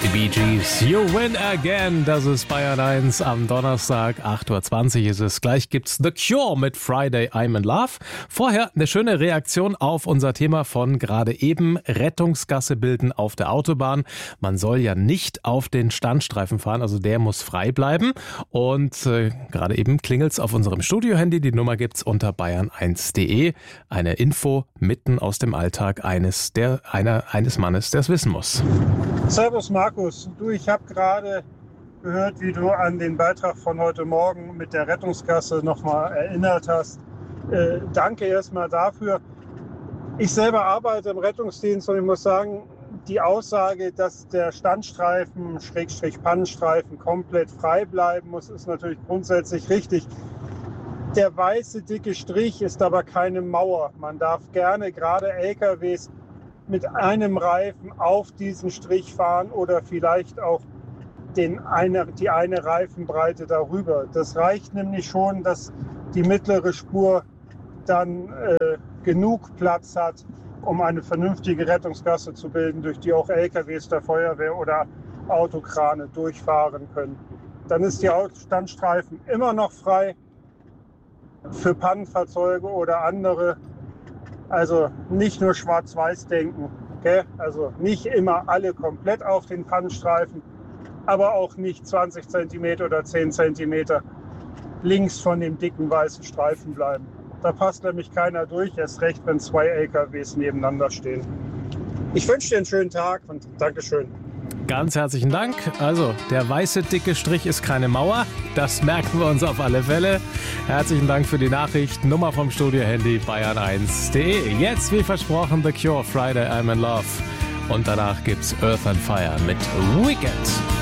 Die Bee Gees, You Win Again, das ist Bayern 1 am Donnerstag, 8.20 Uhr ist es. Gleich gibt's The Cure mit Friday I'm in Love. Vorher eine schöne Reaktion auf unser Thema von gerade eben, Rettungsgasse bilden auf der Autobahn. Man soll ja nicht auf den Standstreifen fahren, also der muss frei bleiben. Und gerade eben klingelt's auf unserem Studiohandy, die Nummer gibt's unter bayern1.de. Eine Info mitten aus dem Alltag eines Mannes, der es wissen muss. Servus Markus, du, ich habe gerade gehört, wie du an den Beitrag von heute Morgen mit der Rettungsgasse nochmal erinnert hast. Danke erstmal dafür. Ich selber arbeite im Rettungsdienst und ich muss sagen, die Aussage, dass der Standstreifen, Pannenstreifen komplett frei bleiben muss, ist natürlich grundsätzlich richtig. Der weiße dicke Strich ist aber keine Mauer. Man darf gerne gerade LKWs mit einem Reifen auf diesen Strich fahren oder vielleicht auch die eine Reifenbreite darüber. Das reicht nämlich schon, dass die mittlere Spur dann genug Platz hat, um eine vernünftige Rettungsgasse zu bilden, durch die auch LKWs der Feuerwehr oder Autokrane durchfahren können. Dann ist die Standstreifen immer noch frei für Pannenfahrzeuge oder andere. Also nicht nur schwarz-weiß denken, okay? Also nicht immer alle komplett auf den Pannenstreifen, aber auch nicht 20 cm oder 10 cm links von dem dicken weißen Streifen bleiben. Da passt nämlich keiner durch, erst recht, wenn zwei LKWs nebeneinander stehen. Ich wünsche dir einen schönen Tag und Dankeschön. Ganz herzlichen Dank. Also, der weiße dicke Strich ist keine Mauer. Das merken wir uns auf alle Fälle. Herzlichen Dank für die Nachricht. Nummer vom Studio-Handy bayern1.de. Jetzt, wie versprochen, The Cure, Friday I'm in Love. Und danach gibt's Earth and Fire mit Weekend.